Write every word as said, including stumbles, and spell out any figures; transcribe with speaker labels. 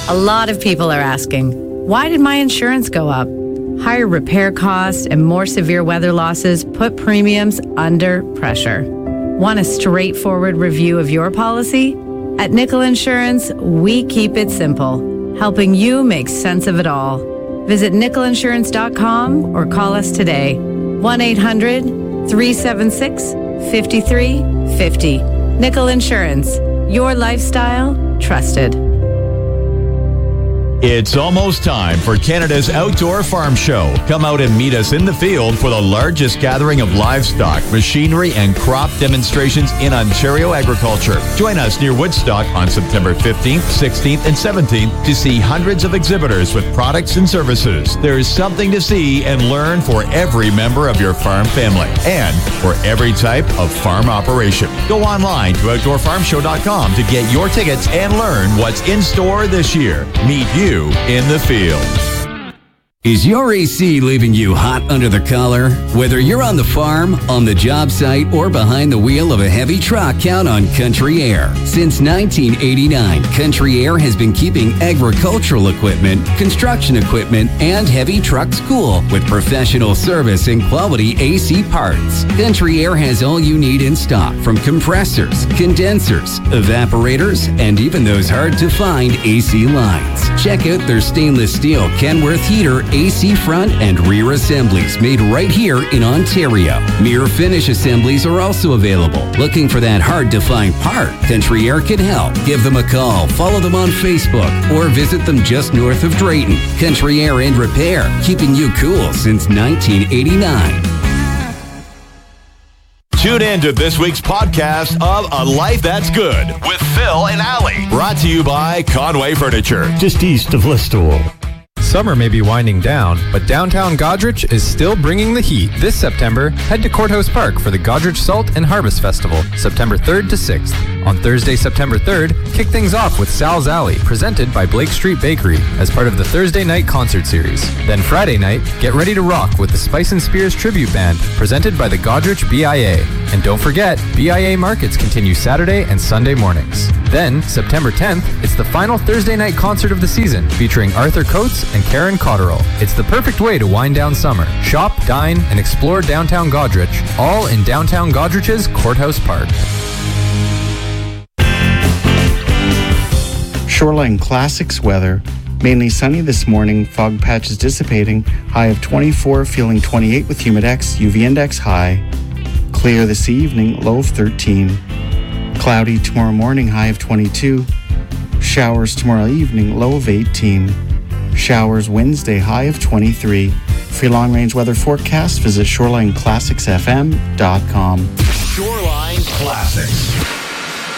Speaker 1: A lot of people are asking, why did my insurance go up? Higher repair costs and more severe weather losses put premiums under pressure. Want a straightforward review of your policy? At Nickel Insurance, we keep it simple, helping you make sense of it all. Visit nickel insurance dot com or call us today. one eight hundred three seven six five three five zero. Nickel Insurance, your lifestyle trusted.
Speaker 2: It's almost time for Canada's Outdoor Farm Show. Come out and meet us in the field for the largest gathering of livestock, machinery, and crop demonstrations in Ontario agriculture. Join us near Woodstock on September fifteenth, sixteenth, and seventeenth to see hundreds of exhibitors with products and services. There is something to see and learn for every member of your farm family and for every type of farm operation. Go online to outdoor farm show dot com to get your tickets and learn what's in store this year. Meet you in the field.
Speaker 3: Is your A C leaving you hot under the collar? Whether you're on the farm, on the job site, or behind the wheel of a heavy truck, count on Country Air. Since nineteen eighty-nine, Country Air has been keeping agricultural equipment, construction equipment, and heavy trucks cool with professional service and quality A C parts. Country Air has all you need in stock, from compressors, condensers, evaporators, and even those hard-to-find A C lines. Check out their stainless steel Kenworth heater A C front and rear assemblies made right here in Ontario. Mirror finish assemblies are also available. Looking for that hard-to-find part? Country Air can help. Give them a call, follow them on Facebook, or visit them just north of Drayton. Country Air and Repair, keeping you cool since nineteen eighty-nine.
Speaker 2: Tune in to this week's podcast of A Life That's Good with Phil and Ali. Brought to you by Conway Furniture,
Speaker 4: just east of Listowel.
Speaker 5: Summer may be winding down, but downtown Goderich is still bringing the heat. This September, head to Courthouse Park for the Goderich Salt and Harvest Festival, September third to sixth. On Thursday, September third, kick things off with Sal's Alley, presented by Blake Street Bakery as part of the Thursday night concert series. Then Friday night, get ready to rock with the Spice and Spears Tribute Band, presented by the Goderich B I A. And don't forget, B I A markets continue Saturday and Sunday mornings. Then, September tenth, it's the final Thursday night concert of the season, featuring Arthur Coates and Karen Cotterill. It's the perfect way to wind down summer. Shop, dine, and explore downtown Goderich, all in downtown Goderich's Courthouse Park.
Speaker 6: Shoreline Classics weather. Mainly sunny this morning, fog patches dissipating, high of twenty-four, feeling twenty-eight with Humidex, U V index high. Clear this evening, low of thirteen. Cloudy tomorrow morning, high of twenty-two. Showers tomorrow evening, low of eighteen. Showers Wednesday, high of twenty-three. For your long-range weather forecast, visit shoreline classics f m dot com.
Speaker 2: Shoreline Classics.